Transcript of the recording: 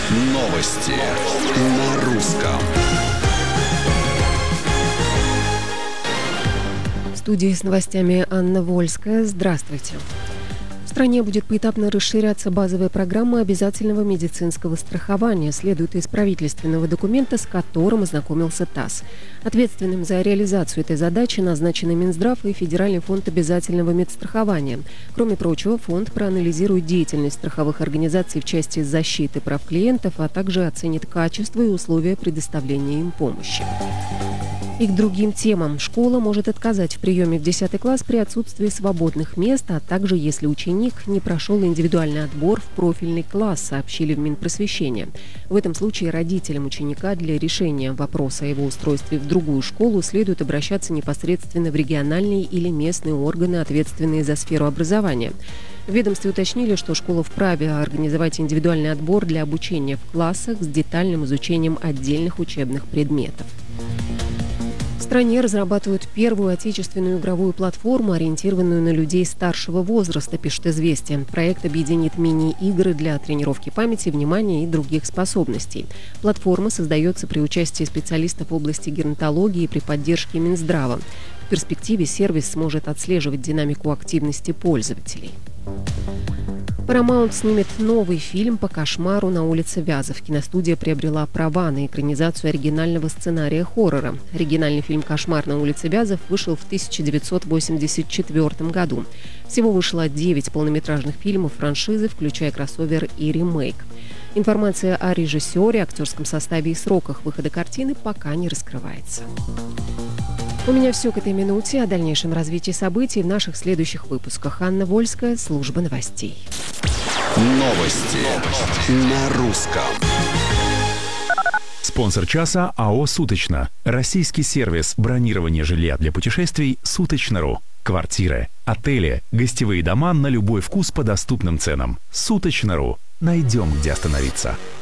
Новости на русском. В студии с новостями Анна Вольская. Здравствуйте. В стране будет поэтапно расширяться базовая программа обязательного медицинского страхования, следует из правительственного документа, с которым ознакомился ТАСС. Ответственным за реализацию этой задачи назначены Минздрав и Федеральный фонд обязательного медстрахования. Кроме прочего, фонд проанализирует деятельность страховых организаций в части защиты прав клиентов, а также оценит качество и условия предоставления им помощи. И к другим темам. Школа может отказать в приеме в 10 класс при отсутствии свободных мест, а также если ученик не прошел индивидуальный отбор в профильный класс, сообщили в Минпросвещения. В этом случае родителям ученика для решения вопроса о его устройстве в другую школу следует обращаться непосредственно в региональные или местные органы, ответственные за сферу образования. В ведомстве уточнили, что школа вправе организовать индивидуальный отбор для обучения в классах с детальным изучением отдельных учебных предметов. В стране разрабатывают первую отечественную игровую платформу, ориентированную на людей старшего возраста, пишет «Известия». Проект объединит мини-игры для тренировки памяти, внимания и других способностей. Платформа создается при участии специалистов в области геронтологии и при поддержке Минздрава. В перспективе сервис сможет отслеживать динамику активности пользователей. Paramount снимет новый фильм по кошмару на улице Вязов. Киностудия приобрела права на экранизацию оригинального сценария хоррора. Оригинальный фильм «Кошмар на улице Вязов» вышел в 1984 году. Всего вышло 9 полнометражных фильмов франшизы, включая кроссовер и ремейк. Информация о режиссере, актерском составе и сроках выхода картины пока не раскрывается. У меня все к этой минуте. О дальнейшем развитии событий в наших следующих выпусках. Анна Вольская, служба новостей. Новости на русском. Спонсор часа АО «Суточно». Российский сервис бронирования жилья для путешествий «Суточно.ру». Квартиры, отели, гостевые дома на любой вкус по доступным ценам. «Суточно.ру». Найдем, где остановиться.